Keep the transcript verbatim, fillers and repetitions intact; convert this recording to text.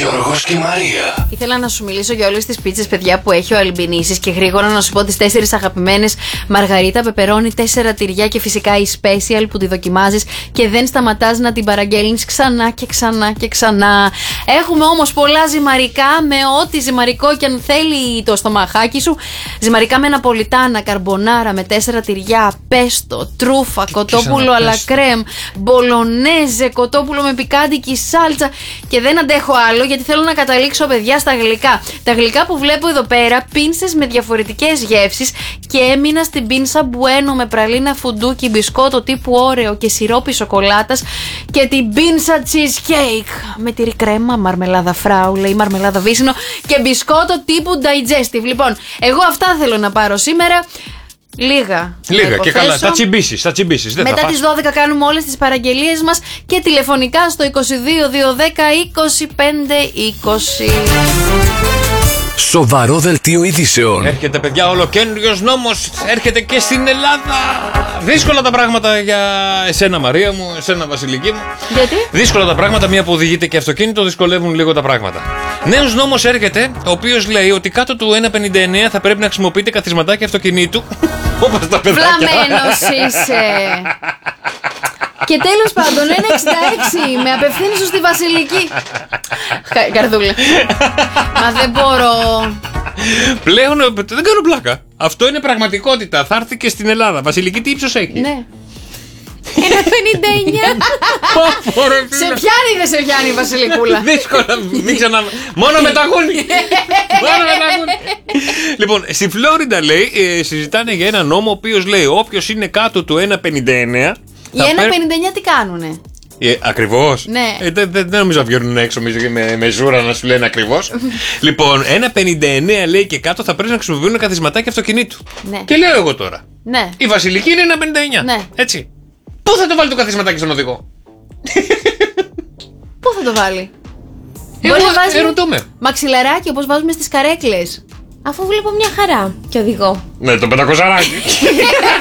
Γιώργος και Μαρία. Ήθελα να σου μιλήσω για όλες τις πίτσες, παιδιά, που έχει ο Αλμπινίσης και γρήγορα να σου πω τις τέσσερις αγαπημένες: μαργαρίτα, πεπερώνι, τέσσερα τυριά και φυσικά η special που τη δοκιμάζεις και δεν σταματάς να την παραγγέλνεις ξανά και ξανά και ξανά. Έχουμε όμως πολλά ζυμαρικά με ό,τι ζυμαρικό και αν θέλει το στομαχάκι σου. Ζυμαρικά με ναπολιτάνα, καρμπονάρα με τέσσερα τυριά, πέστο, τρούφα, κοτόπουλο αλα κρέμ, μπολονέζε, κοτόπουλο με πικάντικη σάλτσα. Και δεν αντέχω άλλο γιατί θέλω να καταλήξω, παιδιά, στα γλυκά. Τα γλυκά που βλέπω εδώ πέρα, πίνσες με διαφορετικές γεύσεις, και έμεινα στην πίνσα μπουένο με πραλίνα, φουντούκι, μπισκότο τύπου όρεο και σιρόπι σοκολάτας, και την πίνσα cheesecake με τυρί κρέμα, μαρμελάδα φράουλε ή μαρμελάδα βύσσινο και μπισκότο τύπου digestive. Λοιπόν, εγώ αυτά θέλω να πάρω σήμερα. Λίγα. Λίγα και καλά. Θα τσιμπήσεις, θα τσιμπήσεις. Μετά τις δώδεκα κάνουμε όλες τις παραγγελίες μας και τηλεφωνικά στο είκοσι δύο διακόσια δέκα είκοσι πέντε είκοσι. Σοβαρό δελτίο ειδήσεων. Έρχεται, παιδιά, ολοκαίνουργιος νόμος. Έρχεται και στην Ελλάδα. Δύσκολα τα πράγματα για εσένα, Μαρία μου, εσένα, Βασιλική μου. Γιατί? Δύσκολα τα πράγματα, μία που οδηγείται και αυτοκίνητο, δυσκολεύουν λίγο τα πράγματα. Νέος νόμος έρχεται, ο οποίος λέει ότι κάτω του ένα πενήντα εννέα θα πρέπει να χρησιμοποιείτε καθισματάκι αυτοκινήτου. Όπως τα παιδάκια. Βλαμμένος είσαι. Και τέλος πάντων, ένα εξήντα έξι με απευθύνει στη Βασιλική. Καρδούλα. Μα δεν μπορώ. Πλέον δεν κάνω πλάκα. Αυτό είναι πραγματικότητα. Θα έρθει και στην Ελλάδα. Βασιλική, τι ύψος έχει? Ναι. ένα πενήντα εννέα. Σε πιάνει, δεν σε πιάνει η Βασιλικούλα? Δύσκολα. Μην ξανά. Μόνο με τα γούνι. Μόνο με τα γούνι. Λοιπόν, στη Φλόριντα, λέει, συζητάνε για ένα νόμο ο οποίος λέει όποιος είναι κάτω του ένα πενήντα εννέα. Οι ένα πενήντα εννέα τι κάνουνε? Ε, ακριβώς. Ναι. Ε, δεν, δεν, δεν νομίζω να βγαίνουν έξω νομίζω, με, με ζούρα να σου λένε ακριβώς. Λοιπόν, ένα πενήντα εννέα λέει και κάτω θα πρέπει να χρησιμοποιούν καθισματάκι αυτοκινήτου. Ναι. Και λέω εγώ τώρα. Ναι. Η Βασιλική είναι ένα πενήντα εννέα. Ναι. Έτσι. Πού θα το βάλει το καθισματάκι στον οδηγό? Πού θα το βάλει? Εγώ Μπορεί να βάζει ερωτώ με. μαξιλαράκι όπως βάζουμε στις καρέκλες. Αφού βλέπω μια χαρά και οδηγώ. Ναι, το πεντακοσαράκι.